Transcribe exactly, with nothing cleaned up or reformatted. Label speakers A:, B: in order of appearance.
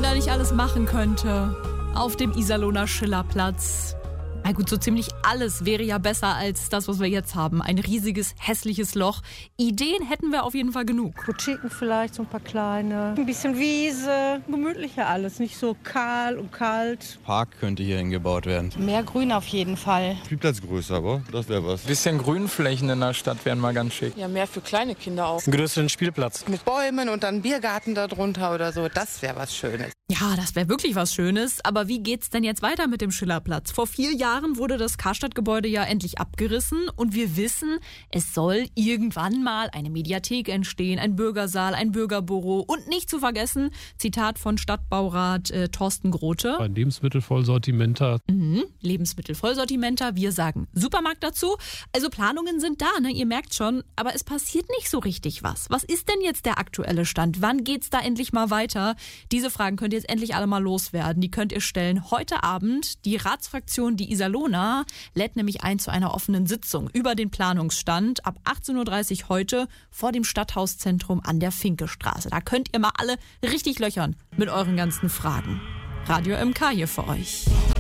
A: man da nicht alles machen könnte auf dem Iserlohner Schillerplatz. Na gut, so ziemlich alles wäre ja besser als das, was wir jetzt haben. Ein riesiges, hässliches Loch. Ideen hätten wir auf jeden Fall genug.
B: Boutiquen vielleicht, so ein paar kleine. Ein bisschen Wiese, gemütlicher alles, nicht so kahl und kalt.
C: Park könnte hier hingebaut werden.
D: Mehr Grün auf jeden Fall.
E: Spielplatz größer, aber das wäre was.
F: Bisschen Grünflächen in der Stadt wären mal ganz schick.
G: Ja, mehr für kleine Kinder auch.
H: Einen größeren Spielplatz.
G: Mit Bäumen und dann Biergarten da drunter oder so, das wäre was Schönes.
A: Ja, das wäre wirklich was Schönes. Aber wie geht's denn jetzt weiter mit dem Schillerplatz? Vor vier Jahren wurde das Karstadt-Gebäude ja endlich abgerissen und wir wissen, es soll irgendwann mal eine Mediathek entstehen, ein Bürgersaal, ein Bürgerbüro und nicht zu vergessen, Zitat von Stadtbaurat äh, Thorsten Grote.
I: Ein Lebensmittelvollsortimenter.
A: Mhm, Lebensmittelvollsortimenter, wir sagen Supermarkt dazu. Also Planungen sind da, ne? Ihr merkt schon, aber es passiert nicht so richtig was. Was ist denn jetzt der aktuelle Stand? Wann geht's da endlich mal weiter? Diese Fragen könnt ihr jetzt endlich alle mal loswerden. Die könnt ihr stellen heute Abend. Die Ratsfraktion, die Iserlohner, lädt nämlich ein zu einer offenen Sitzung über den Planungsstand ab achtzehn Uhr dreißig heute vor dem Stadthauszentrum an der Finkestraße. Da könnt ihr mal alle richtig löchern mit euren ganzen Fragen. Radio M K hier für euch.